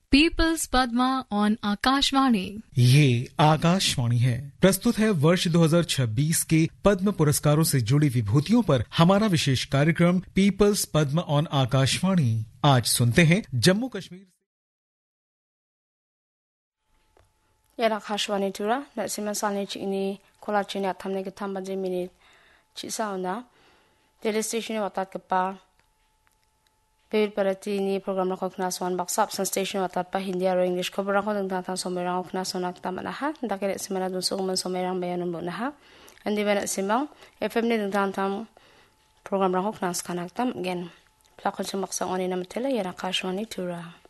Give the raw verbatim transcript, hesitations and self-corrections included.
Peoples Padma on Akashvani. ये आकाशवाणी है। प्रस्तुत है वर्ष दो हज़ार छब्बीस के पद्म पुरस्कारों से जुड़ी विभूतियों पर हमारा विशेष कार्यक्रम पीपल्स पद्मा ऑन आकाशवाणी। आज सुनते हैं जम्मू कश्मीर। ये आकाशवाणी टूरा नसीमा सालने चिनी कोला चिनी थमने के थम बजे मिनट चिसाउना टेली स्टेशन वातात के पा Pil parati ni program na kokna son baksap san station watat pa Hindi aro English khobra ko dang tan somerang okna sonak tamana ha dakere simana dun so man somerang bayan bo na ha andi bana simang F M ni dang tan tam program ra kokna skanak tam gen plakon sumaksang oni na matela yana kashwani tura